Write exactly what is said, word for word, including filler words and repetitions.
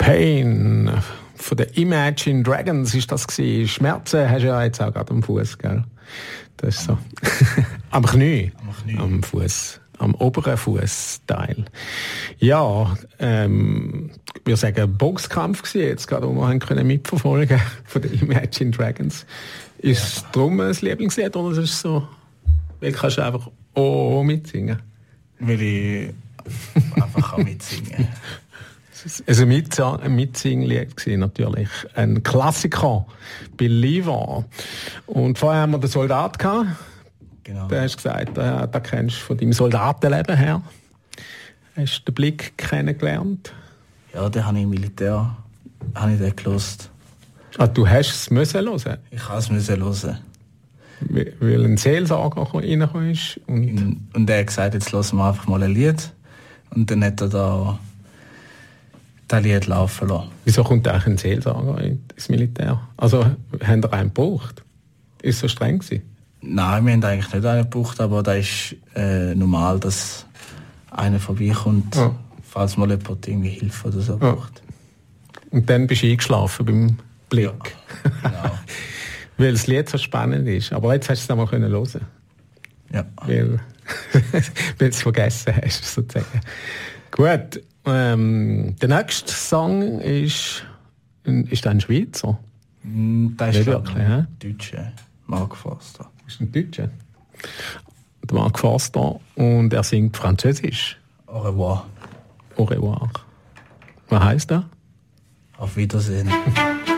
Pain von den Imagine Dragons ist das gewesen. Schmerzen hast du ja jetzt auch gerade am Fuß, gell? Das ist so. Am Knie. Am Knie. Am Fuß. Am oberen Fußteil. Ja, ähm, ich würde sagen, Boxkampf gewesen jetzt gerade, wo wir haben können mitverfolgen von den Imagine Dragons. Ist es ja. darum ein Lieblingslied oder ist es so, weil kannst du einfach oh mitsingen? Weil ich einfach kann mitsingen. Also ein Mitsinglied war natürlich ein Klassiker, Believer. Und vorher haben wir den Soldat gehabt. Genau. Da hast du gesagt, da, da kennst du von deinem Soldatenleben her. Hast du den Blick kennengelernt? Ja, den habe ich im Militär habe ich den gehört. Ah, du hast es müssen hören? Ich habe es müssen hören. Weil ein Seelsorger reingekommen ist. Und, und er hat gesagt, jetzt hören wir einfach mal ein Lied. Und dann hat er da das Lied laufen lassen. Wieso kommt eigentlich ein Seelsorger ins Militär? Also, haben ihr einen gebraucht? Ist es so streng gewesen? Nein, wir haben eigentlich nicht einen gebraucht, aber da ist äh, normal, dass einer vorbeikommt, ja. falls mal jemand irgendwie Hilfe oder so ja. braucht. Und dann bist du eingeschlafen beim Blick. Ja, genau. Weil das Lied so spannend ist. Aber jetzt hast du es einmal hören können. Ja. Weil, weil du es vergessen hast, sozusagen. Gut. Ähm, der nächste Song ist, ist ein Schweizer? Das ist ein Deutscher, Mark Forster. Das ist ein Deutscher? Der Mark Forster. Und er singt Französisch. Au revoir. Au revoir. Was heisst das? Auf Wiedersehen.